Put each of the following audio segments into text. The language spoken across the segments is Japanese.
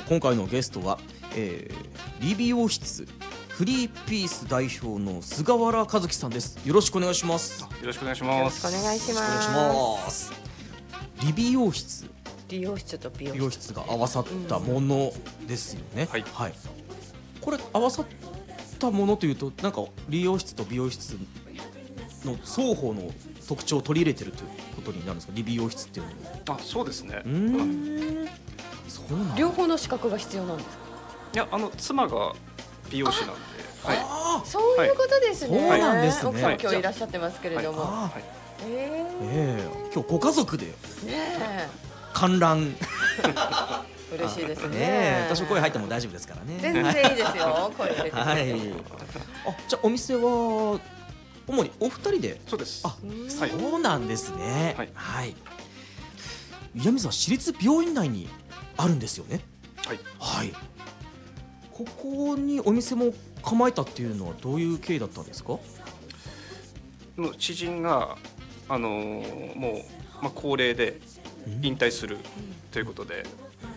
今回のゲストは、理美容室フリーピース代表の菅原和樹さんです。よろしくお願いします。 よろしくお願いしよろします。 くお願いしお願いします。 ます。理美容室、 理容室と美美容室。 容室が合わさったものですよね。 はいこれ合わさったものというと、なんか理容室と美容室の双方の特徴を取り入れてるということになるんですか、理美容室っていうのは。 そうですね。 そうなんだ。 両方の資格が必要なんですか。 いや、妻が美容師なんで、はい。 あそういうことですね。 そうなんですね奥様今日いらっしゃってますけれども。 あはい。 今日ご家族でねえ、 観覧嬉しいですねね。 多少声入っても大丈夫ですからね。 全然いいですよ。声入れて。 はい。じゃあお店は主にお二人で。 そうです。 あ、 はいそうなんですね。 はいはい。岩見沢市立病院内にあるんですよね。 はい。 はい。ここにお店も構えたっていうのはどういう経緯だったんですか。 の知人がもう高齢で引退するということで、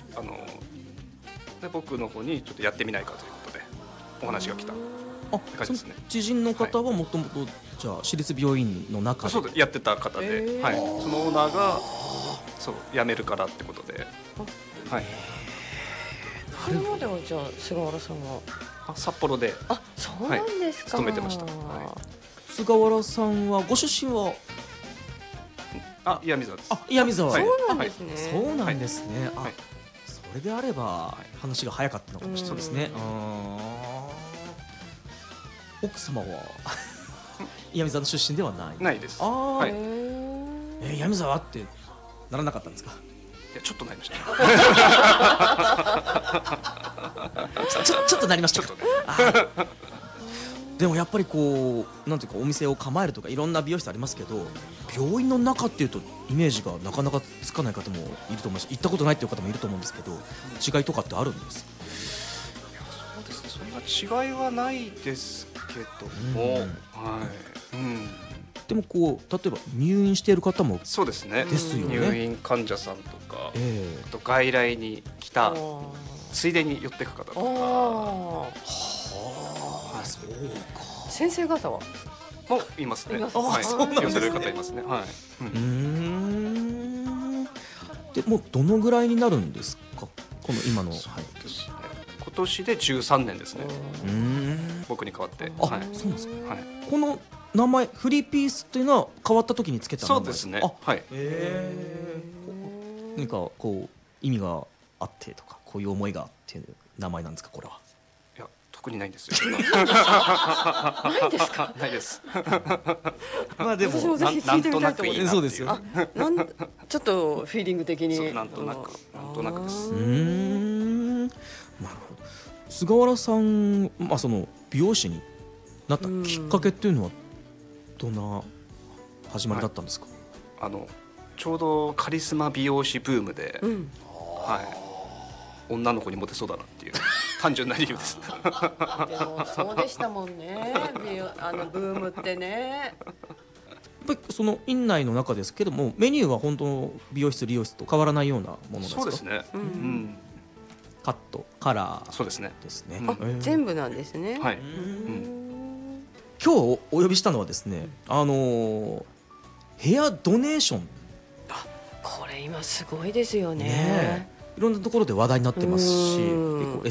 で僕の方にちょっとやってみないかということでお話が来た。 あ、 感じですね。 その知人の方はもともとじゃあ市立病院の中で。 そうでやってた方で、はい。そのオーナーがそう辞めるからってことで、はい。 それまではじゃあ菅原さんは。 札幌でそうなんですか。 勤めてました。は菅原さんはご出身は。 岩見沢です。 岩見沢。 はいそうなんですね。 そうなんですね。 はいそれであれば話が早かったのかもしれないですね。奥様は岩見沢の出身ではない。 ないです。 ああ、 はい。 岩見沢ってならなかったんですか。 いやちょっとなりました。 ちょっとなりましたか。 ちょっとね。 でもやっぱりこうなんていうかお店を構えるとかいろんな美容室ありますけど、病院の中っていうとイメージがなかなかつかない方もいると思うし、行ったことないっていう方もいると思うんですけど、違いとかってあるんですか。 そうですね。そんな違いはないですけども、はい。 でもこう例えば入院している方も。 そうですね。 ですよね。 入院患者さんとか、あと外来に来あたついでに寄ってく方とか、 そうか。 先生方は。 もいますね。 いますはい。 そうなんですね寄せる方いますね。はい。 でもうどのぐらいになるんですか、この今の。 そうですね。今年で13年ですね。僕に代わって。はい。 そうなんですか。 はい。 この名前フリーピースというのは変わった時につけた名前。 そうですね。はい。 何かこう意味があってとかこういう思いがあっていう名前なんですか、これは。 いや特にないんですよ。 ないですか。 ないです。 まあで私もぜひ聞いてみたいと思います。 そうですよ。 ちょっとフィーリング的に。 なんとなくです。 なるほど。菅原さん、その美容師になったきっかけっていうのはどんな始まりだったんですか。 ちょうどカリスマ美容師ブームで、女の子にモテそうだなっていう単純な理由です。 でもそうでしたもんね。ブームってね。 やっぱりその院内の中ですけども、メニューは本当の美容室理容室と変わらないようなものですか。 そうですね。 カットカラー。 そうですね。 全部なんですね。 はい。 今日お呼びしたのはですね、ヘアドネーション。 これ今すごいですよね。 いろんなところで話題になってますし、結構